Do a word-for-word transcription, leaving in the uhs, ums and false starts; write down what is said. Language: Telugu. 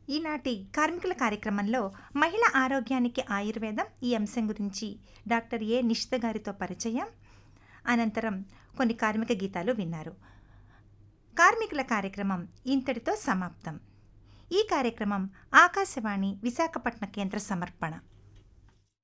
ఈనాటి కార్మికుల కార్యక్రమంలో మహిళా ఆరోగ్యానికి ఆయుర్వేదం ఈ అంశం గురించి డాక్టర్ ఏ నిషిత గారితో పరిచయం, అనంతరం కొన్ని కార్మిక గీతాలు విన్నారు. కార్మికుల కార్యక్రమం ఇంతటితో సమాప్తం. ఈ కార్యక్రమం ఆకాశవాణి విశాఖపట్నం కేంద్ర సమర్పణ.